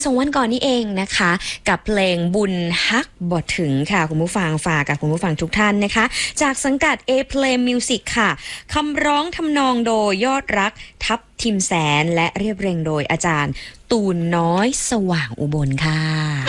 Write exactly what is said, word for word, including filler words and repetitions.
สองวันก่อนนี้เองนะคะกับเพลงบุญฮักบ่ถึงค่ะคุณผู้ฟังฝากกับคุณผู้ฟังทุกท่านนะคะจากสังกัด A Play Music ค่ะคำร้องทำนองโดยยอดรักทับทิมแสนและเรียบเรียงโดยอาจารย์ตูนน้อยสว่างอุบลค่ะ